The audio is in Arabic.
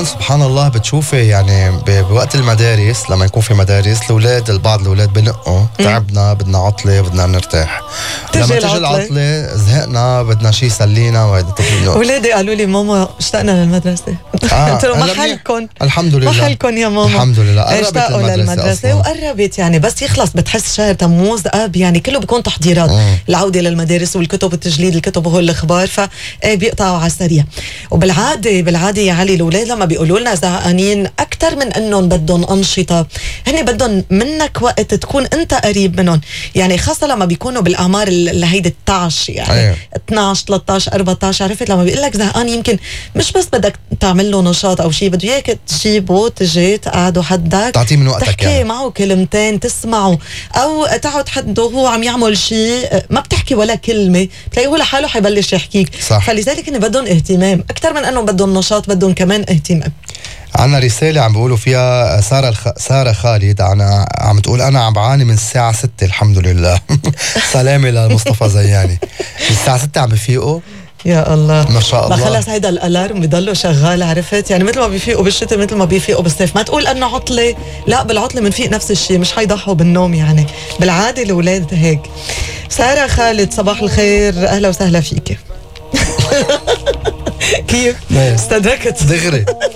كمان سبحان الله بتشوفي يعني بوقت المدارس لما يكون في مدارس الأولاد بعض الأولاد بنقوا تعبنا بدنا عطلة بدنا نرتاح. لما تجي العطلة زهقنا بدنا شيء يسلينا وهيدا. أولادي قالوا لي ماما اشتقنا للمدرسة. قلت لهم محلكم الحمد لله محلكم يا ماما. الحمد لله اشتاقوا للمدرسة وقربت يعني بس يخلص بتحس شهر تموز اب يعني كله بيكون تحضيرات العودة للمدارس والكتب التجليد الكتب وهول الأخبار فبيقطعوا على السريع. وبالعادة يا علي الأولاد لما بيقولوا لنا زهقانين أكتر من إنهم بدهم أنشطة هن بدهم منك وقت تكون أنت قريب منهم يعني خاصة لما بيكونوا بالأعمار اللي هيدي التعش يعني 12 13 14 عرفت لما بيقول لك زهقان يمكن مش بس بدك تعمل له نشاط أو شيء بده إياك تجيبه تجي تقعدوا حدك تعطيه من وقتك تحكي يعني. معه كلمتين تسمعه أو تقعد حده وهو عم يعمل شيء ما بتحكي ولا كلمة تلاقيه هو لحاله حيبلش يحكيك. صح. فلذلك إن بدهم اهتمام أكتر من أنه بدهم نشاط بدهم كمان اهتمام. عنا رسالة عم بيقولوا فيها سارة خالد عم تقول أنا عم بعاني من الساعة 6 الحمد لله. سلامي لمصطفى زياني. الساعة 6 عم بفيقوا يا الله ما شاء الله. ما خلص هيدا الالارم بضله شغال عرفت يعني مثل ما بيفيقوا بالشتاء مثل ما بيفيقوا بالصيف. ما تقول انه عطله لا بالعطله بنفيق نفس الشيء مش حيضحوا بالنوم يعني بالعاده الاولاد هيك. سارة خالد صباح الخير اهلا وسهلا فيك. كيف؟ استدركت دغري